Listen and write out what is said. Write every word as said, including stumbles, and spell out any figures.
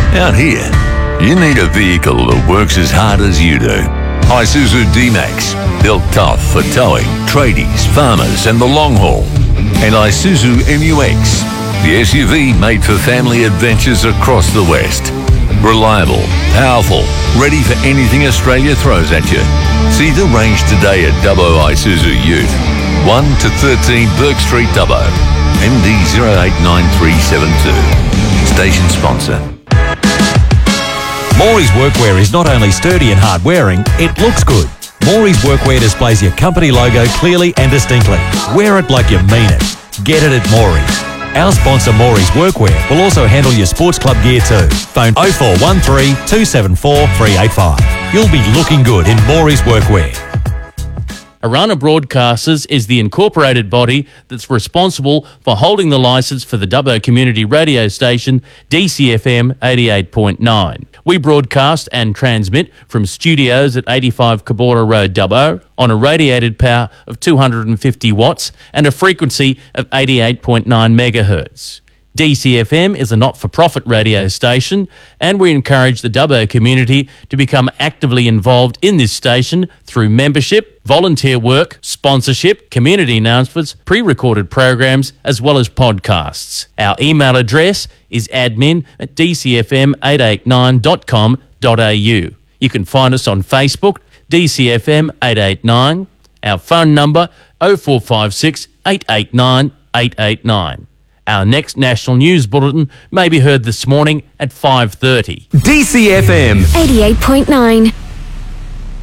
Out here, you need a vehicle that works as hard as you do. Isuzu D-Max, built tough for towing, tradies, farmers and the long haul. And Isuzu M U X, the S U V made for family adventures across the West. Reliable, powerful, ready for anything Australia throws at you. See the range today at Dubbo Isuzu Ute, one to thirteen Burke Street, Dubbo, M D zero eight nine three seven two. Station sponsor. Maury's Workwear is not only sturdy and hard wearing, it looks good. Maury's Workwear displays your company logo clearly and distinctly. Wear it like you mean it. Get it at Maury's. Our sponsor Maury's Workwear will also handle your sports club gear too. Phone oh four one three, two seven four, three eight five. You'll be looking good in Maury's Workwear. Arana Broadcasters is the incorporated body that's responsible for holding the licence for the Dubbo community radio station D C F M eighty-eight point nine. We broadcast and transmit from studios at eighty-five Cabora Road, Dubbo, on a radiated power of two hundred fifty watts and a frequency of eighty-eight point nine megahertz. D C F M is a not-for-profit radio station, and we encourage the Dubbo community to become actively involved in this station through membership, volunteer work, sponsorship, community announcements, pre-recorded programs, as well as podcasts. Our email address is admin at d c f m eight eight nine dot com dot a u. You can find us on Facebook, D C F M eight eight nine. Our phone number, oh four five six, eight eight nine, eight eight nine. Our next national news bulletin may be heard this morning at five thirty. D C F M eighty-eight point nine.